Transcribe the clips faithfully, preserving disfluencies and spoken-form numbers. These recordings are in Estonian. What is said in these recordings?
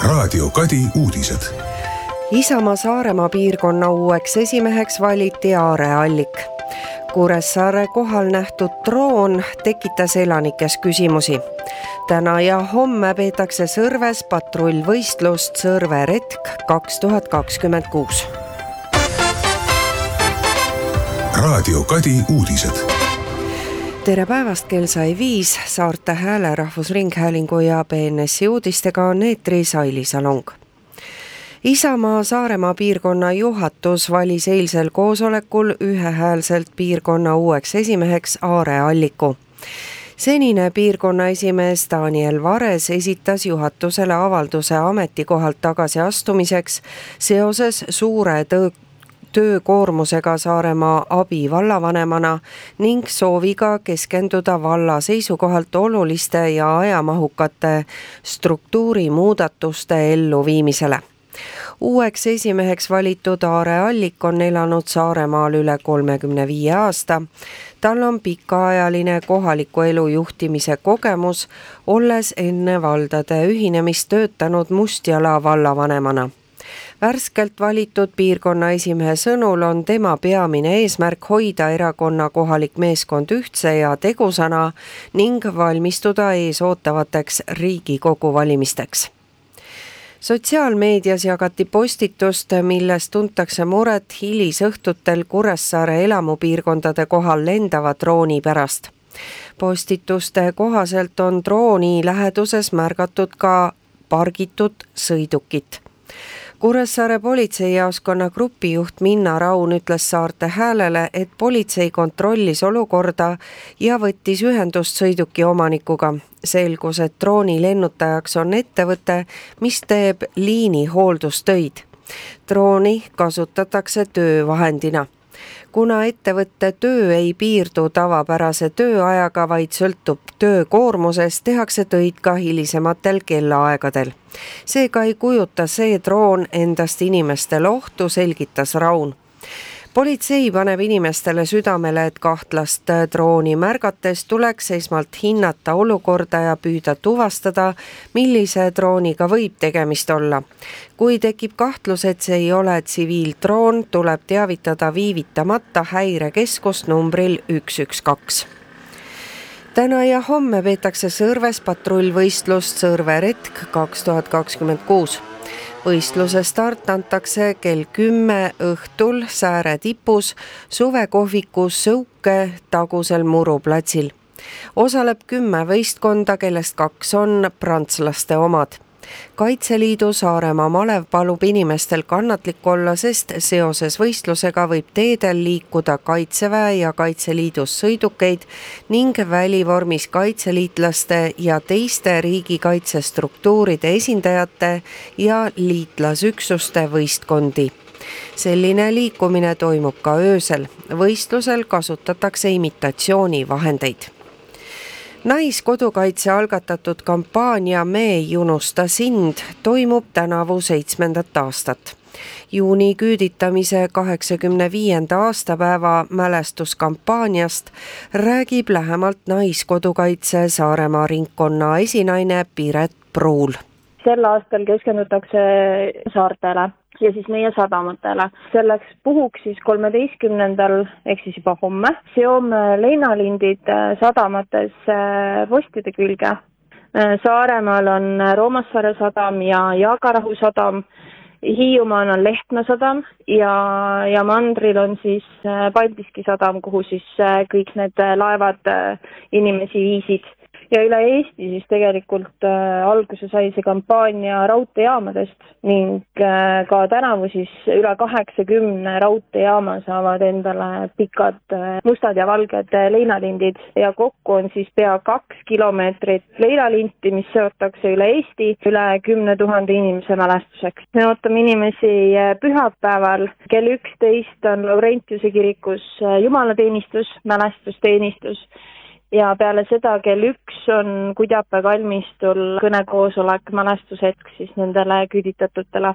Raadio Kadi uudised. Isamaa Saaremaa piirkonna uueks esimeheks valiti Aare Allik. Kuressaare kohal nähtud droon tekitas elanikes küsimusi. Täna ja homme peetakse Sõrves patrullvõistlust Sõrve retk kaks tuhat kakskümmend kuus. Raadio Kadi uudised. Tere päevast, kell sai viis, Saarte Hääle Rahvusringhäälingu ja B N S-i uudistega on eetris Aili Salong. Isamaa Saaremaa piirkonna juhatus valis eilsel koosolekul ühehäälselt piirkonna uueks esimeheks Aare Alliku. Senine piirkonna esimees Daniel Vares esitas juhatusele avalduse ametikohalt tagasi astumiseks seoses suure tõu töökoormusega Saaremaa abi vallavanemana ning sooviga keskenduda valla seisukohalt oluliste ja ajamahukate struktuurimuudatuste elluviimisele. Uueks esimeheks valitud Aare Allik on elanud Saaremaal üle kolmekümne viie aasta. Tal on pikaajaline kohaliku elu juhtimise kogemus, olles enne valdade ühinemist töötanud Mustjala vallavanemana. Värskelt valitud piirkonna esimehe sõnul on tema peamine eesmärk hoida erakonna kohalik meeskond ühtse ja tegusana ning valmistuda ees ootavateks Riigikogu valimisteks. Sotsiaalmeedias jagati postitust, milles tuntakse muret hilisõhtutel Kuressaare elamupiirkondade kohal lendava drooni pärast. Postituste kohaselt on drooni läheduses märgatud ka pargitud sõidukit. Kuressaare politseijaoskonna grupijuht Minna Raun ütles Saarte Häälele, et politsei kontrollis olukorda ja võttis ühendust sõiduki omanikuga. Selgus, et drooni lennutajaks on ettevõte, mis teeb liini hooldustöid. Drooni kasutatakse töövahendina. Kuna ettevõtte töö ei piirdu tavapärase tööajaga, vaid sõltub töökoormusest, tehakse töid ka hilisematel kellaaegadel. Seega ei kujuta see droon endast inimestele ohtu, selgitas Raun. Politsei paneb inimestele südamele, et kahtlast drooni märgates tuleks esmalt hinnata olukorda ja püüda tuvastada, millise drooniga võib tegemist olla. Kui tekib kahtlus, et see ei ole tsiviildroon, tuleb teavitada viivitamata häirekeskust numbril üks üks kaks. Täna ja homme peetakse Sõrves patrullvõistlust Sõrve retk kaks tuhat kakskümmend kuus. Võistluse start antakse kell kümme õhtul Sääre tipus suvekohvikus Sõuke tagusel Muruplatsil. Osaleb kümme võistkonda, kellest kaks on prantslaste omad. Kaitseliidu Saaremaa malev palub inimestel kannatlik olla, sest seoses võistlusega võib teedel liikuda Kaitseväe ja Kaitseliidus sõidukeid ning välivormis kaitseliitlaste ja teiste riigikaitsestruktuuride esindajate ja liitlasüksuste võistkondi. Selline liikumine toimub ka öösel. Võistlusel kasutatakse imitatsioonivahendeid. Naiskodukaitse algatatud kampaania Me ei unusta sind toimub tänavu seitsmendat aastat. Juuni küüditamise kaheksakümne viienda aastapäeva mälestuskampaaniast räägib lähemalt Naiskodukaitse Saaremaa ringkonna esinaine Piret Pruul. Sel aastal keskendutakse saartele ja siis meie sadamatele. Selleks puhuks siis kolmeteistkümnendal ehk siis juba homme seome leinalindid sadamates postide külge. Saaremaal on Roomassaare sadam ja Jaagarahu sadam, Hiiumaal on Lehtme sadam ja, ja mandril on siis Paldiski sadam, kuhu siis kõik need laevad inimesi viisid. Ja üle Eesti siis tegelikult äh, alguse sai see kampaania raudteejaamadest ning äh, ka tänavu siis üle kaheksakümne raudteejaama saavad endale pikad äh, mustad ja valged äh, leinalindid ja kokku on siis pea kaks kilomeetrit leinalinti, mis seotakse üle Eesti üle kümne tuhande inimese mälestuseks. Me ootame inimesi äh, pühapäeval kell üksteist on Laurentiuse kirikus äh, jumalateenistus, mälestusteenistus. Ja peale seda kell üks on Kudjapää kalmistul kõnekoosolek mälestushetk siis nendele küüditatutele.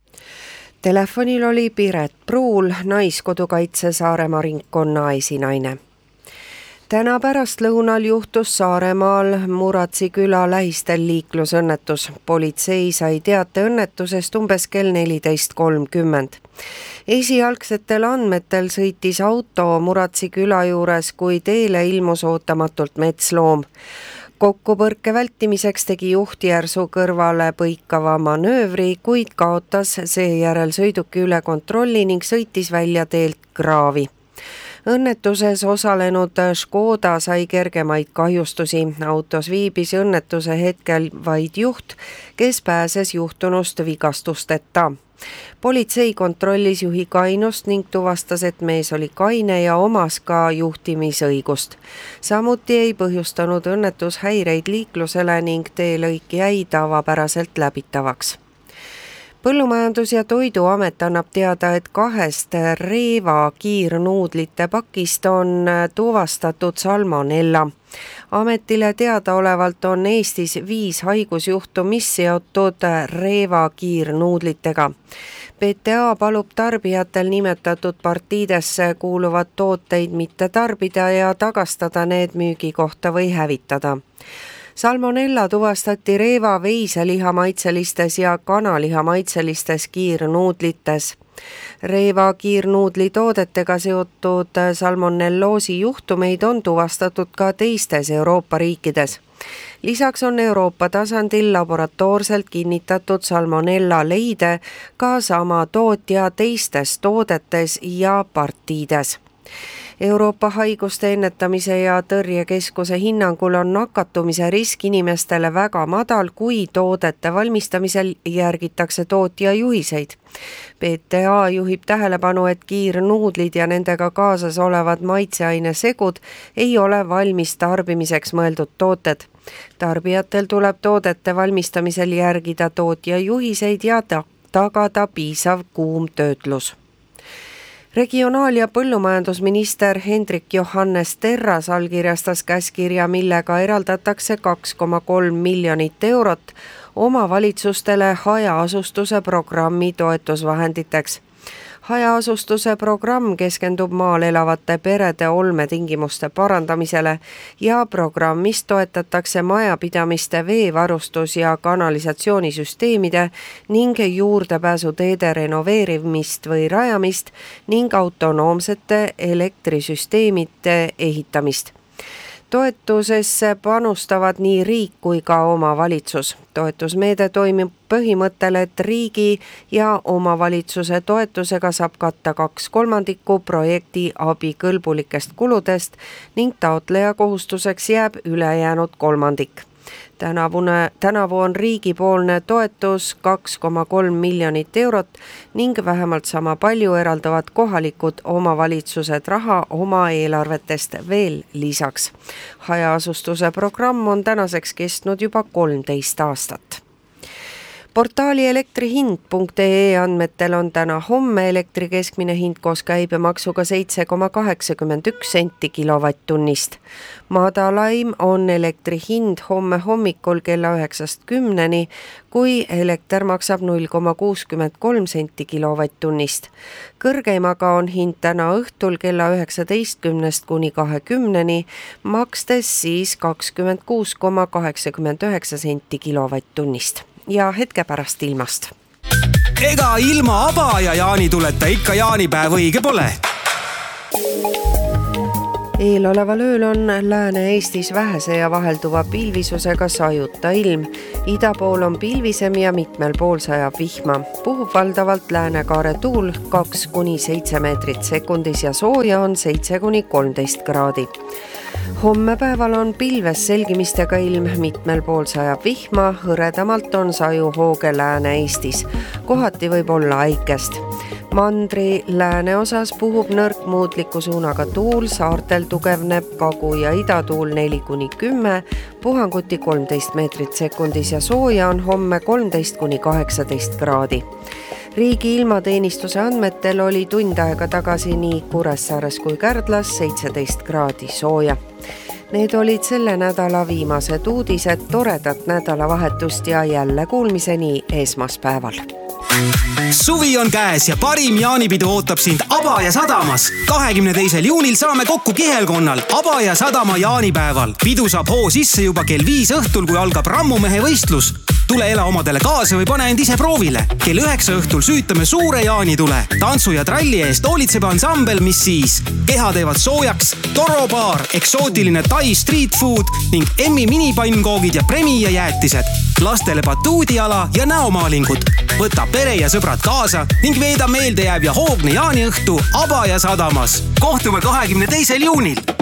Telefonil oli Piret Pruul, Naiskodukaitse Saaremaa ringkonna esinaine. täna pärastlõunal juhtus Saaremaal Muratsi küla lähistel liiklusõnnetus. Politsei sai teate õnnetusest umbes kell neliteist kolmkümmend. Esialgsetel andmetel sõitis auto Muratsi küla juures, kui teele ilmus ootamatult metsloom. Kokkupõrke vältimiseks tegi juht järsu kõrvale põikava manöövri, kuid kaotas seejärel sõiduki üle kontrolli ning sõitis välja teelt kraavi. Õnnetuses osalenud Škoda sai kergemaid kahjustusi. Autos viibis õnnetuse hetkel vaid juht, kes pääses juhtunust vigastusteta. Politsei kontrollis juhi kainust ning tuvastas, et mees oli kaine ja omas ka juhtimisõigust. Samuti ei põhjustanud õnnetus häireid liiklusele ning teelõik jäi tavapäraselt läbitavaks. Põllumajandus- ja Toiduamet annab teada, et kahest Reeva kiirnuudlite pakist on tuvastatud salmonella. Ametile teadaolevalt on Eestis viis haigusjuhtu, mis seotud Reeva kiirnuudlitega. P T A palub tarbijatel nimetatud partiidesse kuuluvad tooteid mitte tarbida ja tagastada need müügi kohta või hävitada. Salmonella tuvastati Reeva veiseliha maitselistes ja kanaliha maitselistes kiirnuudlites. Reeva kiirnuudli toodetega seotud salmonelloosi juhtumeid on tuvastatud ka teistes Euroopa riikides. Lisaks on Euroopa tasandil laboratoorselt kinnitatud salmonella leide ka sama tootja teistes toodetes ja partiides. Euroopa haiguste ennetamise ja tõrjekeskuse hinnangul on nakatumise risk inimestele väga madal, kui toodete valmistamisel järgitakse tootja juhiseid. P T A juhib tähelepanu, et kiirnuudlid ja nendega kaasas olevad maitseainesegud ei ole valmis tarbimiseks mõeldud tooted. Tarbijatel tuleb toodete valmistamisel järgida tootja juhiseid ja tagada piisav kuumtöötlus. Regionaal- ja põllumajandusminister Hendrik Johannes Terras allkirjastas käskirja, millega eraldatakse kaks koma kolm miljonit eurot omavalitsustele hajaasustuse programmi toetusvahenditeks. Hajaasustuse programm keskendub maal elavate perede olmetingimuste parandamisele ja programmis toetatakse majapidamiste veevarustus- ja kanalisatsioonisüsteemide ning juurdepääsuteede renoveerimist või rajamist ning autonoomsete elektrisüsteemide ehitamist. Toetusesse panustavad nii riik kui ka omavalitsus. Toetusmeede toimib põhimõttel, et riigi ja omavalitsuse toetusega saab katta kaks kolmandikku projekti abikõlbulikest kuludest ning taotleja kohustuseks jääb ülejäänud kolmandik. Tänavune, tänavu on riigipoolne toetus kaks koma kolm miljonit eurot ning vähemalt sama palju eraldavad kohalikud omavalitsused raha oma eelarvetest veel lisaks. Hajaasustuse programm on tänaseks kestnud juba kolmteist aastat. Portaali elektrihind punkt ee andmetel on täna homme elektri keskmine hind koos käibemaksuga seitse koma kaheksakümmend üks senti kilovatt-tunnist. Madalaim on elektri hind homme hommikul kella üheksast kümneni, kui elekter maksab null koma kuuskümmend kolm senti kilovatt-tunnist. Kõrgeimaga on hind täna õhtul kella üheksateistkümnest kuni kahekümneni, makstes siis kakskümmend kuus koma kaheksakümmend üheksa senti kilovatt-tunnist. Ja hetke pärast ilmast. Ega ilma aba ja jaanituleta ikka jaanipäev õige pole. Eeloleval ööl on Lääne-Eestis vähese ja vahelduva pilvisusega sajuta ilm. Ida pool on pilvisem ja mitmel pool sajab vihma. Puhub valdavalt läänekaare tuul kaks kuni seitse meetrit sekundis ja sooja on seitse kuni kolmteist kraadi. Homme päeval on pilves selgimistega ilm, mitmel pool sajab vihma, hõredamalt on saju hooge Lääne-Eestis. Kohati võib olla äikest. Mandri lääne osas puhub nõrk muutliku suunaga tuul, saartel tugevneb kagu- ja idatuul neli kuni kümme, puhanguti kolmteist meetrit sekundis ja sooja on homme kolmteist kuni kaheksateist kraadi. Riigi ilmateenistuse andmetel oli tund aega tagasi nii Kuressaares kui Kärdlas seitseteist kraadi sooja. Need olid selle nädala viimased uudised, toredat nädalavahetust ja jälle kuulmiseni esmaspäeval. Suvi on käes ja parim jaanipidu ootab sind Abaja sadamas. kahekümne teisel juunil saame kokku kihelkonnal Abaja sadama jaanipäeval. Pidu saab hoo sisse juba kell viis õhtul, kui algab rammumehe võistlus. Tule ela omadele kaasa või pane end ise proovile. Kell üheksa õhtul süütame suure jaanitule. Tantsu ja tralli eest hoolitseb ansambel, mis siis keha teevad soojaks, Toro baar, eksootiline Tai street food ning Emmi minipannkoogid ja premia jäätised. Lastele batuudiala ja näomaalingud. Võta pere ja sõbrad kaasa ning veeda meeldejääv ja hoogne jaaniõhtu Abaja sadamas. Kohtume kahekümne teisel juunil.